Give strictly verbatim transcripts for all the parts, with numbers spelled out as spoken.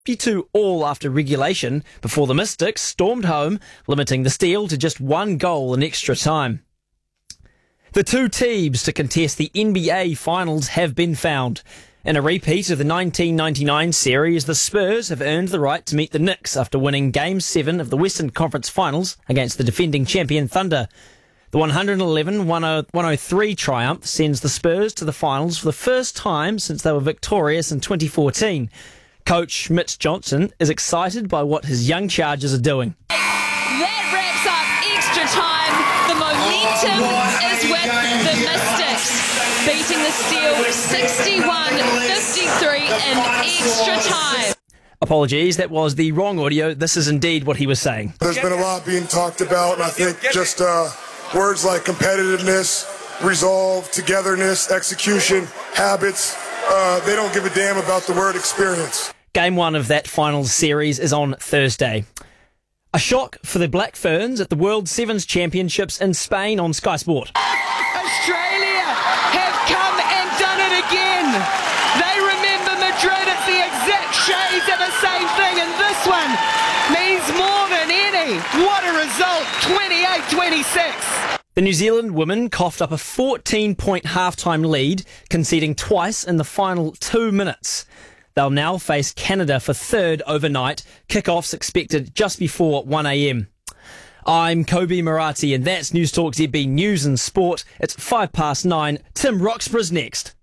fifty-two all after regulation before the Mystics stormed home, limiting the Steel to just one goal in extra time. The two teams to contest the N B A Finals have been found. In a repeat of the nineteen ninety-nine series, the Spurs have earned the right to meet the Knicks after winning Game seven of the Western Conference Finals against the defending champion Thunder. The one eleven to one oh three triumph sends the Spurs to the finals for the first time since they were victorious in twenty fourteen. Coach Mitch Johnson is excited by what his young Chargers are doing. That wraps up extra time. The momentum is with the Mystics, beating the Steel sixty-one fifty-three in extra time. Apologies, that was the wrong audio. This is indeed what he was saying. There's been a lot being talked about, and I think just uh, words like competitiveness, resolve, togetherness, execution, habits, uh, they don't give a damn about the word experience. Game one of that finals series is on Thursday. A shock for the Black Ferns at the World Sevens Championships in Spain on Sky Sport. Australia have come and done it again. They remember Madrid. It's the exact shades of the same thing, and this one means more than any. What a result, twenty-eight twenty-six. The New Zealand women coughed up a fourteen-point halftime lead, conceding twice in the final two minutes. They'll now face Canada for third overnight. Kickoffs expected just before one a.m. I'm Kobe Murati, and that's News Talk Z B News and Sport. It's five past nine. Tim Roxburgh's next.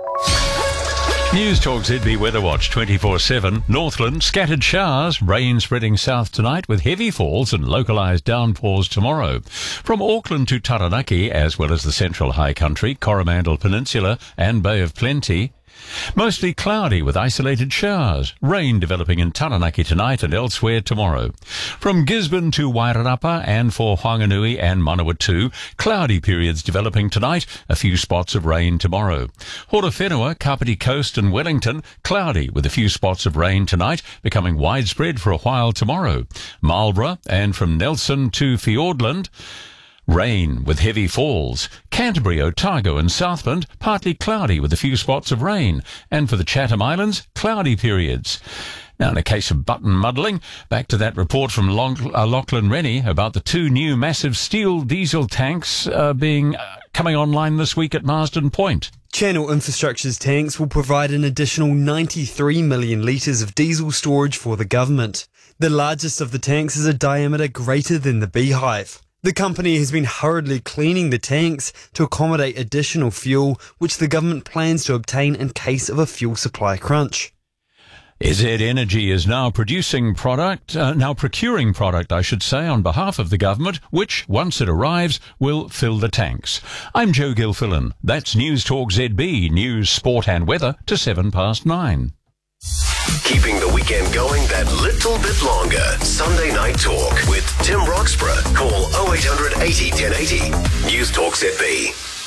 News Talk Z B Weather Watch twenty-four seven. Northland, scattered showers, rain spreading south tonight with heavy falls and localised downpours tomorrow. From Auckland to Taranaki, as well as the central high country, Coromandel Peninsula and Bay of Plenty. Mostly cloudy with isolated showers. Rain developing in Taranaki tonight and elsewhere tomorrow. From Gisborne to Wairarapa and for Whanganui and Manawatu, cloudy periods developing tonight, a few spots of rain tomorrow. Horowhenua, Kapiti Coast and Wellington, cloudy with a few spots of rain tonight, becoming widespread for a while tomorrow. Marlborough and from Nelson to Fiordland, rain with heavy falls. Canterbury, Otago and Southland, partly cloudy with a few spots of rain. And for the Chatham Islands, cloudy periods. Now, in a case of button muddling, back to that report from Long- uh, Lachlan Rennie about the two new massive steel diesel tanks uh, being uh, coming online this week at Marsden Point. Channel Infrastructure's tanks will provide an additional ninety-three million litres of diesel storage for the government. The largest of the tanks is a diameter greater than the Beehive. The company has been hurriedly cleaning the tanks to accommodate additional fuel, which the government plans to obtain in case of a fuel supply crunch. Z Z Energy is now producing product, uh, now procuring product, I should say, on behalf of the government, which, once it arrives, will fill the tanks. I'm Joe Gilfillan. That's News Talk Z B, news, sport and weather to seven past nine. Keeping the weekend going that little bit longer. Sunday Night Talk with Tim Roxburgh. Call oh eight hundred eighty ten eighty. News Talk Z B.